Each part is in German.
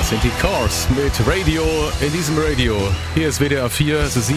Das sind die Cars mit Radio in diesem Radio. Hier ist WDR 4, es ist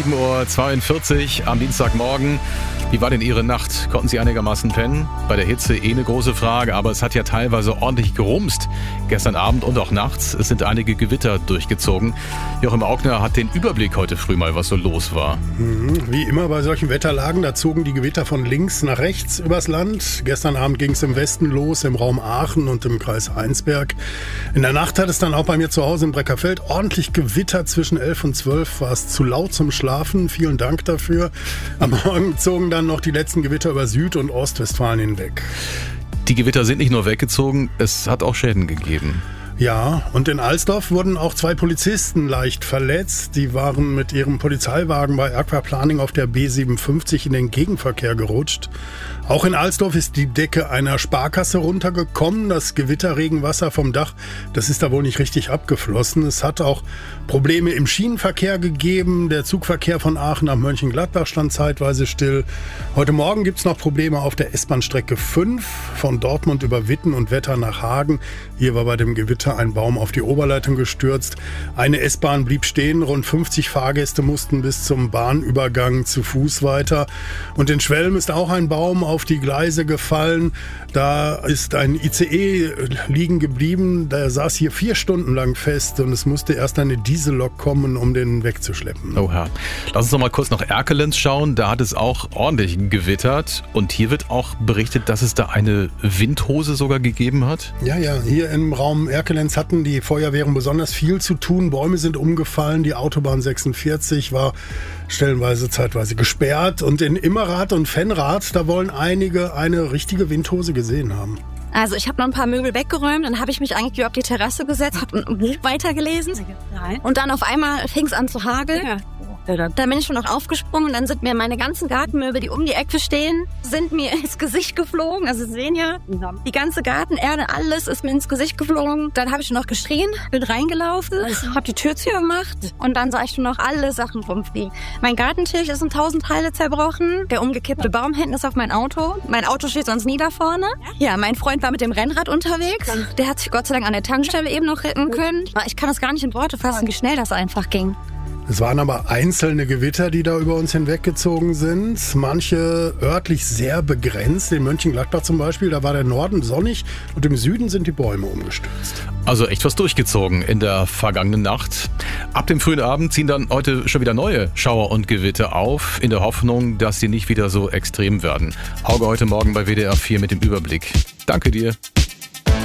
7:42 Uhr am Dienstagmorgen. Wie war denn Ihre Nacht? Konnten Sie einigermaßen pennen? Bei der Hitze eine große Frage, aber es hat ja teilweise ordentlich gerumst. Gestern Abend und auch nachts. Es sind einige Gewitter durchgezogen. Joachim Augner hat den Überblick heute früh mal, was so los war. Wie immer bei solchen Wetterlagen, da zogen die Gewitter von links nach rechts übers Land. Gestern Abend ging es im Westen los, im Raum Aachen und im Kreis Heinsberg. In der Nacht hat es dann auch bei mir zu Hause in Breckerfeld ordentlich gewittert. Zwischen 11 und 12 war es zu laut zum Schlafen. Vielen Dank dafür. Am Morgen zogen dann noch die letzten Gewitter über Süd- und Ostwestfalen hinweg. Die Gewitter sind nicht nur weggezogen, es hat auch Schäden gegeben. Ja, und in Alsdorf wurden auch 2 Polizisten leicht verletzt. Die waren mit ihrem Polizeiwagen bei Aquaplaning auf der B57 in den Gegenverkehr gerutscht. Auch in Alsdorf ist die Decke einer Sparkasse runtergekommen. Das Gewitterregenwasser vom Dach, das ist da wohl nicht richtig abgeflossen. Es hat auch Probleme im Schienenverkehr gegeben. Der Zugverkehr von Aachen nach Mönchengladbach stand zeitweise still. Heute Morgen gibt's noch Probleme auf der S-Bahn-Strecke 5 von Dortmund über Witten und Wetter nach Hagen. Hier war bei dem Gewitter ein Baum auf die Oberleitung gestürzt. Eine S-Bahn blieb stehen. Rund 50 Fahrgäste mussten bis zum Bahnübergang zu Fuß weiter. Und in Schwelm ist auch ein Baum auf die Gleise gefallen. Da ist ein ICE liegen geblieben. Der saß hier 4 Stunden lang fest und es musste erst eine Diesellok kommen, um den wegzuschleppen. Oha. Lass uns noch mal kurz nach Erkelenz schauen. Da hat es auch ordentlich gewittert. Und hier wird auch berichtet, dass es da eine Windhose sogar gegeben hat. Ja, hier im Raum Erkelenz hatten die Feuerwehren besonders viel zu tun. Bäume sind umgefallen. Die Autobahn 46 war stellenweise zeitweise gesperrt. Und in Immerath und Fennrath, da wollen einige eine richtige Windhose gesehen haben. Also ich habe noch ein paar Möbel weggeräumt, dann habe ich mich eigentlich auf die Terrasse gesetzt, habe ein Buch weitergelesen und dann auf einmal fing es an zu hageln. Ja. Dann bin ich schon noch aufgesprungen und dann sind mir meine ganzen Gartenmöbel, die um die Ecke stehen, sind mir ins Gesicht geflogen. Also Sie sehen ja, die ganze Gartenerde, alles ist mir ins Gesicht geflogen. Dann habe ich noch geschrien, bin reingelaufen, habe die Tür zugemacht und dann sah ich schon noch alle Sachen rumfliegen. Mein Gartentisch ist in 1000 Teile zerbrochen. Der umgekippte Baum hinten ist auf mein Auto. Mein Auto steht sonst nie da vorne. Ja, mein Freund war mit dem Rennrad unterwegs. Der hat sich Gott sei Dank an der Tankstelle eben noch retten können. Ich kann das gar nicht in Worte fassen, wie schnell das einfach ging. Es waren aber einzelne Gewitter, die da über uns hinweggezogen sind. Manche örtlich sehr begrenzt. In Mönchengladbach zum Beispiel, da war der Norden sonnig und im Süden sind die Bäume umgestürzt. Also echt was durchgezogen in der vergangenen Nacht. Ab dem frühen Abend ziehen dann heute schon wieder neue Schauer und Gewitter auf, in der Hoffnung, dass sie nicht wieder so extrem werden. Auge heute Morgen bei WDR 4 mit dem Überblick. Danke dir.